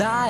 ได้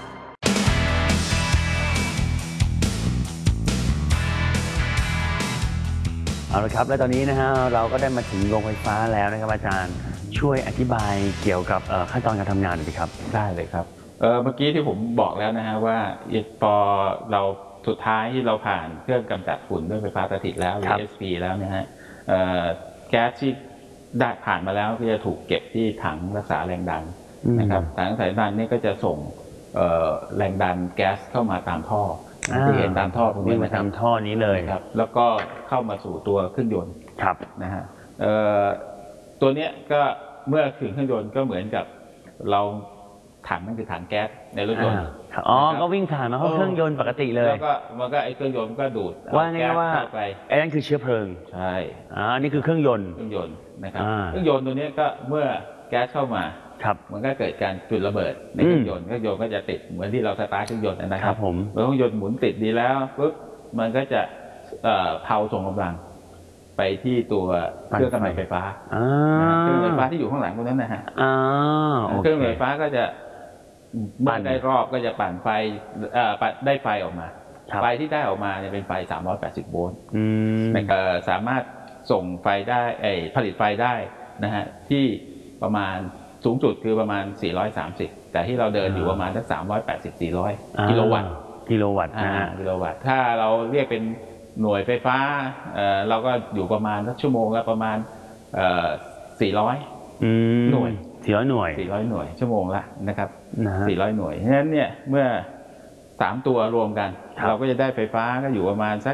เอาละครับและตอนนี้นะฮะเราก็ได้มาถึงโรงไฟฟ้าแล้วนะครับอาจารย์ช่วยอธิบายเกี่ยวกับขั้นตอนการทำงานหน่อยครับได้เลยครับเมื่อกี้ที่ผมบอกแล้วนะฮะว่าพอเราสุดท้ายที่เราผ่านเครื่องกำจัดฝุ่นด้วยไฟฟ้าสถิตแล้วหรือ ESP แล้วนะฮะแก๊สที่ได้ผ่านมาแล้วก็จะถูกเก็บที่ถังรักษาแรงดันนะครับถังรักษาแรงดันนี่ก็จะส่งแรงดันแก๊สเข้ามาตามท่อที่เห็นตามท่อตรงนี้มาตามท่อนี้เลยครับแล้วก็เข้ามาสู่ตัวเครื่องยนต์นะฮะตัวเนี้ยก็เมื่อถึงเครื่องยนต์ก็เหมือนกับเราถังนั่นคือถังแก๊สในรถยนต์ก็วิ่งผ่านมาเข้าเครื่องยนต์ปกติเลยแล้วก็มันก็ไอ้เครื่องยนต์ก็ดูดว่าไงว่าไปไอ้นั่นคือเชื้อเพลิงใช่อันนี้คือเครื่องยนต์นะครับเครื่องยนต์ตัวนี้ก็เมื่อแก๊สเข้ามามันก็เกิดการจุดระเบิดในเครื่องยนต์ก็จะติดเหมือนที่เราสตาร์ทเครื่องยนต์นะครับเมื่อเครื่องยนต์หมุนติดดีแล้วปุ๊บมันก็จะเผาส่งกำลังไปที่ตัวเครื่องกำลังไฟฟ้าเครื่องไฟฟ้าที่อยู่ข้างหลังตรงนั้นนะฮะเครื่องไฟฟ้าก็จะเมื่อได้รอบก็จะปั่นไฟได้ไฟออกมาไฟที่ได้ออกมาเนี่ยเป็นไฟ380โวลต์สามารถส่งไฟได้ผลิตไฟได้นะฮะที่ประมาณสูงสุดคือประมาณ430แต่ที่เราเดินอยู่ประมาณสัก380-400กิโลวัตต์กิโลวัตต์ถ้าเราเรียกเป็นหน่วยไฟฟ้าเราก็อยู่ประมาณสักชั่วโมงละประมาณ400หน่วย 400 หน่วยชั่วโมงละนะครับ400 หน่วยฉะนั้นเนี่ยเมื่อ3ตัวรวมกันเราก็จะได้ไฟฟ้าก็อยู่ประมาณสัก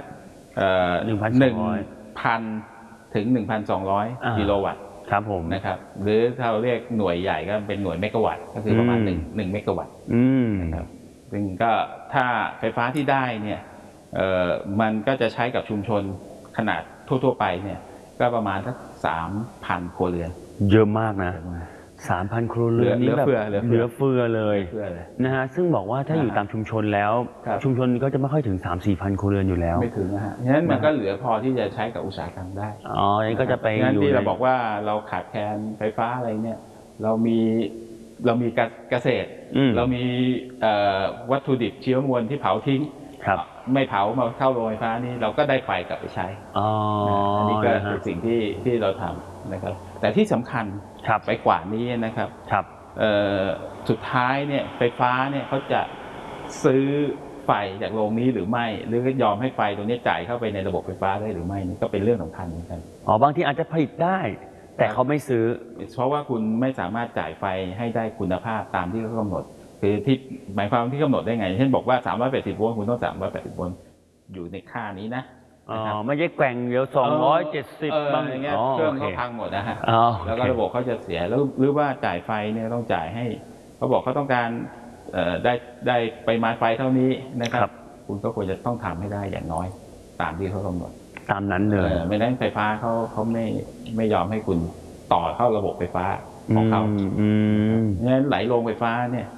1,000 ถึง 1,200 กิโลวัตต์ครับผมนะครับหรือถ้าเราเรียกหน่วยใหญ่ก็เป็นหน่วยเมกะวัตต์ก็คือประมาณ1เมกะวัตต์นะครับซึ่งก็ถ้าไฟฟ้าที่ได้เนี่ยมันก็จะใช้กับชุมชนขนาดทั่วๆไปเนี่ยก็ประมาณสัก 3,000 ครัวเรือนเยอะมากนะ3,000 ครัวเรือนนี่แบบเหลือเฟือเลยนะฮะซึ่งบอกว่าถ้าอยู่ตามชุมชนแล้วชุมชนก็จะไม่ค่อยถึง 3-4,000 ครัวเรือนอยู่แล้วไม่ถึงนะฮะฉะนั้นมันก็เหลือพอที่จะใช้กับอุตสาหกรรมได้นี่ก็จะไปอยู่ที่เราบอกว่าเราขาดแคลนไฟฟ้าอะไรเนี่ยเรามีเกษตรเรามีวัตถุดิบเชื้อมวลที่เผาทิ้งไม่เผามาเข้าโรงไฟฟ้านี่เราก็ได้ไฟกลับไปใช้อันนี้ก็เป็นสิ่งที่เราทำนะครับแต่ที่สำคัญไปกว่านี้นะครับสุดท้ายเนี่ยไฟฟ้าเนี่ยเขาจะซื้อไฟจากโรงนี้หรือไม่หรือก็ยอมให้ไฟตรงนี้จ่ายเข้าไปในระบบไฟฟ้าได้หรือไม่นี่ก็เป็นเรื่องสำคัญเหมือนกันบางทีอาจจะผลิตได้แต่เขาไม่ซื้อเพราะว่าคุณไม่สามารถจ่ายไฟให้ได้คุณภาพตามที่เขากำหนดคือที่หมายความที่กำหนดได้ไงเช่นบอกว่า380โวลต์คุณต้อง380โวลต์อยู่ในค่านี้นะไม่ใช่แกว่งเดี๋ยว270บางอย่างเงี้ยเครื่องเขาพังหมดนะฮะแล้วก็ระบบเขาจะเสียแล้วหรือว่าจ่ายไฟเนี่ยต้องจ่ายให้เขาบอกเขาต้องการได้ปริมาณไฟเท่านี้นะครับคุณก็ควรจะต้องทำให้ได้อย่างน้อยตามที่เขากำหนดตามนั้นเลยไม่นั้นไฟฟ้าเขาไม่ยอมให้คุณต่อเข้าระบบไฟฟ้าของเขางั้นไหลโรงไฟฟ้าเนี่ย